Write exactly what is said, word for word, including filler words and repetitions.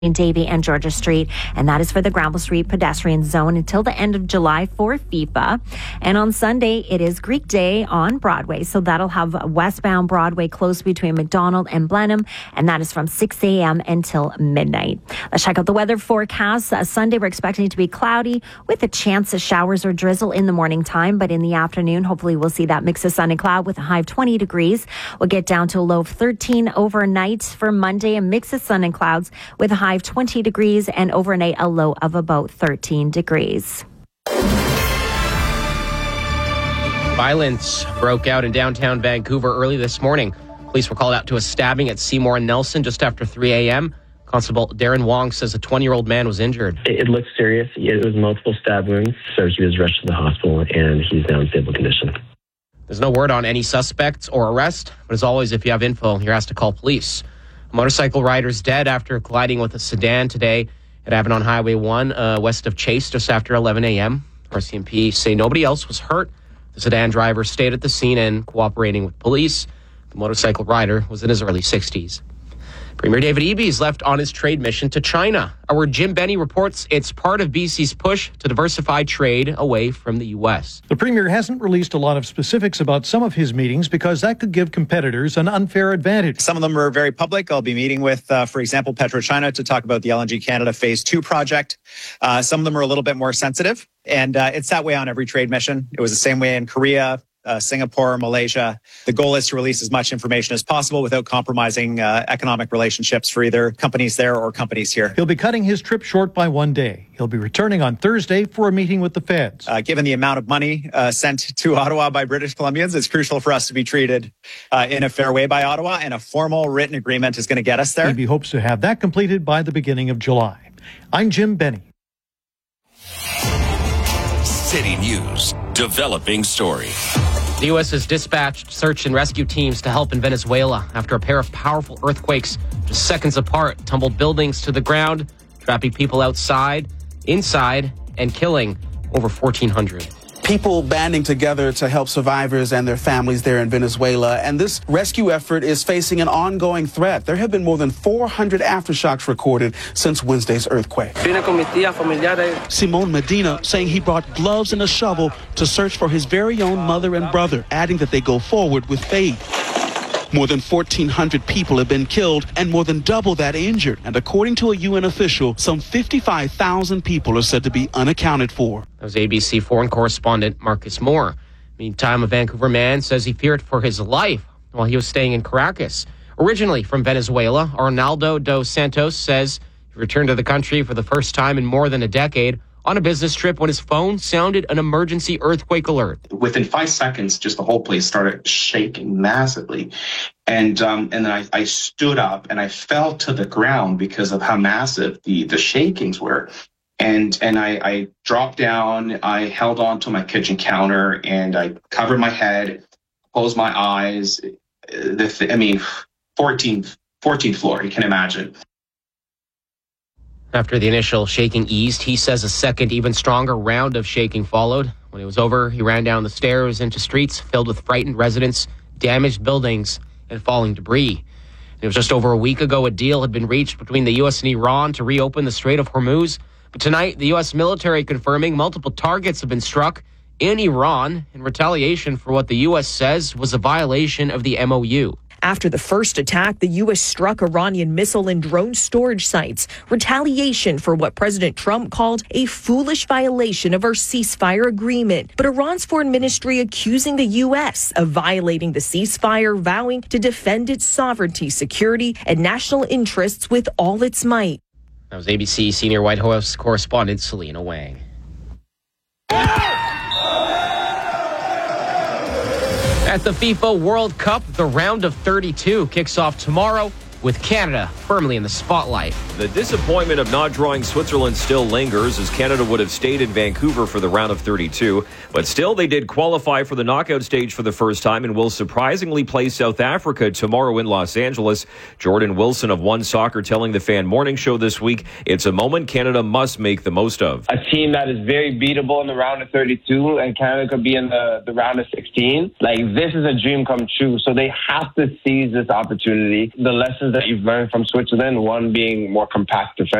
in Davie and Georgia Street, and that is for the Granville Street pedestrian zone until the end of July for FIFA. And on Sunday, it is Greek Day on Broadway, so that'll have westbound Broadway closed between McDonald and Blenheim, and that is from six a.m. until midnight. Let's check out the weather forecast. Uh, Sunday, we're expecting it to be cloudy with a chance of showers or drizzle in the morning time, but in the afternoon, hopefully we'll see that mix of sun and cloud with a high of twenty degrees. We'll get down to a low of thirteen overnight for Monday, a mix of sun and clouds with a high of twenty degrees, and overnight a low of about thirteen degrees. Violence broke out in downtown Vancouver early this morning. Police were called out to a stabbing at Seymour and Nelson just after three a.m. Constable Darren Wong says a twenty-year-old man was injured. It, it looked serious. It was multiple stab wounds, so he was rushed to the hospital, and he's now in stable condition. There's no word on any suspects or arrest, but as always, if you have info, you're asked to call police. A motorcycle rider's dead after colliding with a sedan today at Avalon Highway one, uh, west of Chase, just after eleven a.m. R C M P say nobody else was hurt. The sedan driver stayed at the scene and cooperating with police. The motorcycle rider was in his early sixties. Premier David Eby is left on his trade mission to China. Our Jim Benny reports it's part of B C's push to diversify trade away from the U S. The Premier hasn't released a lot of specifics about some of his meetings because that could give competitors an unfair advantage. Some of them are very public. I'll be meeting with, uh, for example, PetroChina to talk about the L N G Canada Phase two project. Uh, some of them are a little bit more sensitive, and uh, it's that way on every trade mission. It was the same way in Korea, Uh, Singapore, Malaysia. The goal is to release as much information as possible without compromising uh, economic relationships for either companies there or companies here. He'll be cutting his trip short by one day. He'll be returning on Thursday for a meeting with the feds. Uh, given the amount of money uh, sent to Ottawa by British Columbians, it's crucial for us to be treated uh, in a fair way by Ottawa, and a formal written agreement is going to get us there. He hopes to have that completed by the beginning of July. I'm Jim Benny. City News, developing story. The U S has dispatched search and rescue teams to help in Venezuela after a pair of powerful earthquakes just seconds apart tumbled buildings to the ground, trapping people outside, inside, and killing over fourteen hundred. People banding together to help survivors and their families there in Venezuela. And this rescue effort is facing an ongoing threat. There have been more than four hundred aftershocks recorded since Wednesday's earthquake. Simon Medina saying he brought gloves and a shovel to search for his very own mother and brother, adding that they go forward with faith. More than fourteen hundred people have been killed and more than double that injured. And according to a U N official, some fifty-five thousand people are said to be unaccounted for. That was A B C foreign correspondent Marcus Moore. Meantime, a Vancouver man says he feared for his life while he was staying in Caracas. Originally from Venezuela, Arnaldo dos Santos says he returned to the country for the first time in more than a decade on a business trip when his phone sounded an emergency earthquake alert. Within five seconds, just the whole place started shaking massively. And um, and then I, I stood up and I fell to the ground because of how massive the, the shakings were. And and I, I dropped down, I held on to my kitchen counter, and I covered my head, closed my eyes. The, I mean, fourteenth, fourteenth floor, you can imagine. After the initial shaking eased, he says a second, even stronger round of shaking followed. When it was over, he ran down the stairs into streets filled with frightened residents, damaged buildings, and falling debris. It was just over a week ago a deal had been reached between the U S and Iran to reopen the Strait of Hormuz. But tonight, the U S military confirming multiple targets have been struck in Iran in retaliation for what the U S says was a violation of the M O U. After the first attack, the U S struck Iranian missile and drone storage sites. Retaliation for what President Trump called a foolish violation of our ceasefire agreement. But Iran's foreign ministry accusing the U S of violating the ceasefire, vowing to defend its sovereignty, security, and national interests with all its might. That was A B C senior White House correspondent Selena Wang. At the FIFA World Cup, the round of thirty-two kicks off tomorrow with Canada firmly in the spotlight. The disappointment of not drawing Switzerland still lingers, as Canada would have stayed in Vancouver for the round of thirty-two. But still, they did qualify for the knockout stage for the first time and will surprisingly play South Africa tomorrow in Los Angeles. Jordan Wilson of One Soccer telling the Fan Morning Show this week, it's a moment Canada must make the most of. A team that is very beatable in the round of thirty-two, and Canada could be in the, the round of sixteen. Like, this is a dream come true, so they have to seize this opportunity. The lessons that you've learned from Switzerland, one being more more compact defense.